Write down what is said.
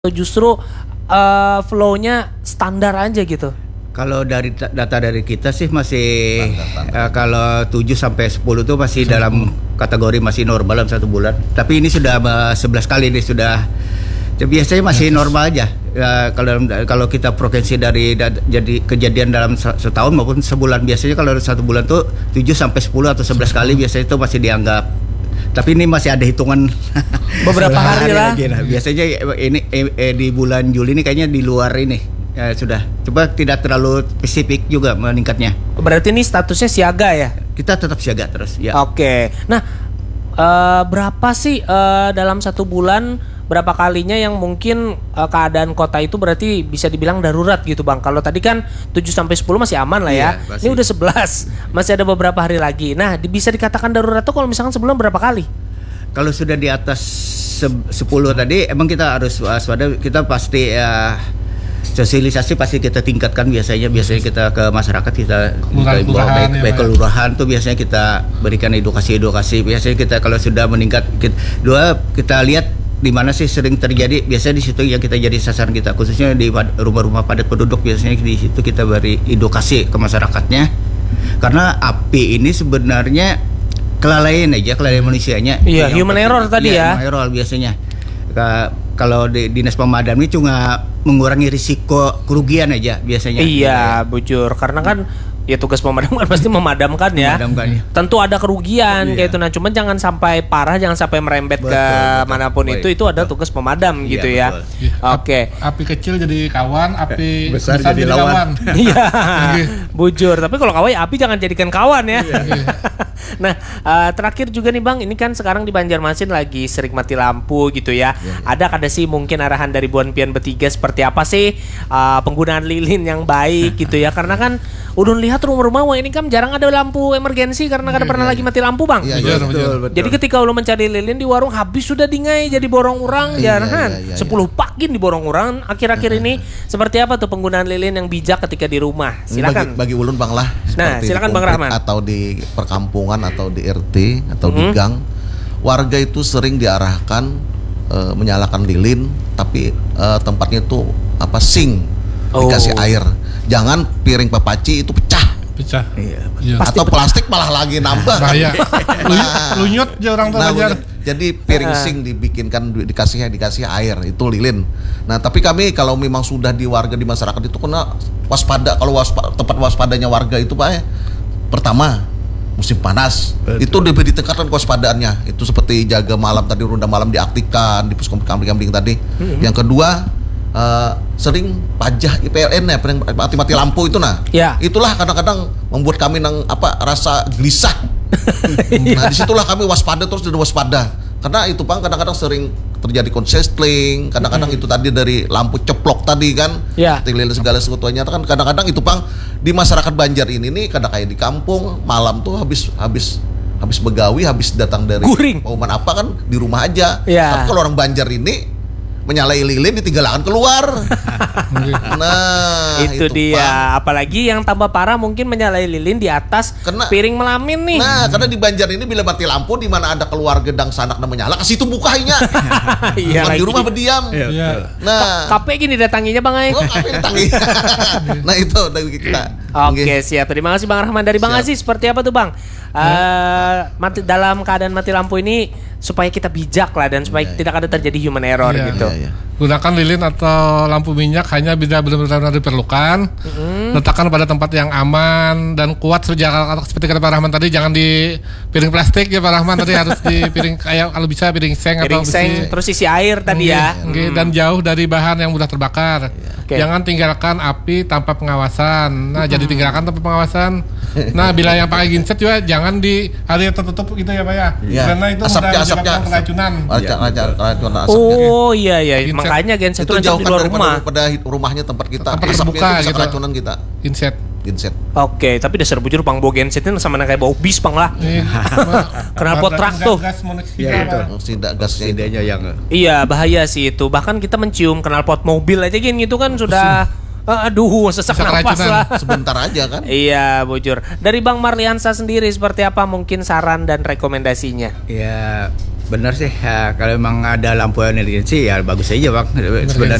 Justru flow-nya standar aja gitu? Kalau dari data dari kita sih masih kalau 7 sampai 10 tuh masih dalam kategori masih normal dalam 1 bulan. Tapi ini sudah 11 kali nih sudah. Biasanya masih normal aja. Kalau kita provinsi dari jadi kejadian dalam setahun maupun sebulan, biasanya kalau 1 bulan tuh 7 sampai 10 atau 11 kali biasanya itu masih dianggap. Tapi ini masih ada hitungan beberapa hari lah. Nah, biasanya ini di bulan Juli ini kayaknya di luar ini sudah. Coba tidak terlalu spesifik juga meningkatnya. Berarti ini statusnya siaga ya? Kita tetap siaga terus. Ya. Oke. Nah, berapa sih dalam 1 bulan? Berapa kalinya yang mungkin keadaan kota itu berarti bisa dibilang darurat gitu Bang. Kalau tadi kan 7 sampai 10 masih aman lah ya. Ini udah 11. Masih ada beberapa hari lagi. Nah, bisa dikatakan darurat tuh kalau misalkan sebulan berapa kali? Kalau sudah di atas 10 tadi emang kita harus waspada. Kita pasti sosialisasi pasti kita tingkatkan biasanya kita ke masyarakat kita baik kelurahan tuh biasanya kita berikan edukasi biasanya kita kalau sudah meningkat kita lihat di mana sih sering terjadi, biasanya di situ yang kita jadi sasaran kita, khususnya di rumah-rumah padat penduduk. Biasanya di situ kita beri edukasi ke masyarakatnya, karena api ini sebenarnya kelalaian manusianya. Iya, human error tadi ya. Human error biasanya. Kalau di dinas pemadam ini cuma mengurangi risiko kerugian aja biasanya. Iya, bujur. Karena kan ya tugas pemadam kan pasti memadamkan ya. Tentu ada kerugian kayak itu. Nah, cuman jangan sampai parah, jangan sampai merembet ke manapun itu ada tugas pemadam gitu ya. Oke. Api kecil jadi kawan, api besar jadi lawan. Iya. Bujur. Tapi kalau kawan api jangan jadikan kawan ya. Nah, terakhir juga nih Bang, ini kan sekarang di Banjarmasin lagi sering mati lampu gitu ya. Ada sih mungkin arahan dari Buan Pian bertiga seperti apa sih penggunaan lilin yang baik gitu ya. Karena kan Udun lihat rumah-rumah wah ini kan jarang ada lampu emergensi karena kada pernah lagi mati lampu Bang. Betul. Jadi ketika lu mencari lilin di warung habis sudah dingai jadi borong urang jangan 10 pakin di borong urang akhir-akhir ini. Seperti apa tuh penggunaan lilin yang bijak ketika di rumah? Silakan. Bagi ulun Bang lah. Nah, silakan Bang Rahman. Atau di perkampungan atau di RT atau di gang, warga itu sering diarahkan menyalakan lilin tapi tempatnya itu sink dikasih air. Jangan piring papaci itu pecah. Iya. Atau plastik malah lagi nambah. Bahaya. Lunyut aja orang belajar. Jadi piring sink dibikinkan dikasih air itu lilin. Nah, tapi kami kalau memang sudah di warga di masyarakat itu kena waspada. Kalau tempat waspadanya warga itu Pak pertama musim panas. Itu lebih ditingkatkan kewaspadaannya. Itu seperti jaga malam tadi, ronda malam diaktifkan di puskesmas kambing tadi. Yang kedua sering pajah IPLN ya, mati lampu itu itulah kadang-kadang membuat kami rasa gelisah. Nah, disitulah kami waspada terus dan waspada. Karena itu Bang kadang-kadang sering terjadi konsleting, kadang-kadang itu tadi dari lampu ceplok tadi kan, lilin segala sesuatunya kan kadang-kadang itu Bang di masyarakat Banjar ini nih kadang kayak di kampung malam tuh habis begawi, habis datang dari pengumuman kan di rumah aja. Tapi kalau orang Banjar ini menyalai lilin ditinggalkan keluar. Nah, itu dia. Bang. Apalagi yang tambah parah mungkin menyalai lilin di atas piring melamin nih. Nah, karena di Banjar ini bila mati lampu di mana ada keluar gedang sanak dan menyala, ke situ bukainya. Di rumah berdiam. Nah, KP gini datanginya Bang Ai. KP datangi. Nah, itu dari kita. Oke, siap. Terima kasih Bang Rahman. Dari Bang Aziz seperti apa tuh Bang? Dalam keadaan mati lampu ini supaya kita bijak lah dan supaya tidak ada terjadi human error gitu. Gunakan lilin atau lampu minyak hanya bila benar-benar diperlukan. Letakkan pada tempat yang aman dan kuat seperti kata Pak Rahman tadi, jangan di piring plastik ya Pak Rahman tadi, harus di piring kayak kalau bisa piring seng atau terus isi air tadi ya. Dan jauh dari bahan yang mudah terbakar. Jangan tinggalkan api tanpa pengawasan. Nah, jadi tinggalkan tanpa pengawasan. Nah, bila yang pakai genset juga jangan di area tertutup gitu ya Pak ya. Karena itu asapnya keracunan. Oh iya. Makanya genset itu jauhkan di luar rumah. Pada rumahnya tempat kita. Tempat terbuka gitu. Keracunan kita. Genset. Oke, tapi dasar bujur Bang bawa gensetnya sama kayak bau bis Bang lah. Knalpot truk tuh. Gasnya yang. Iya, bahaya sih itu. Bahkan kita mencium knalpot mobil aja gitu kan sudah sesak nafas lah. Sebentar aja kan. Iya, bujur. Dari Bang Marliansa sendiri seperti apa mungkin saran dan rekomendasinya? Ya, Benar sih, kalau memang ada lampu emergency ya bagus aja bang. Sebenarnya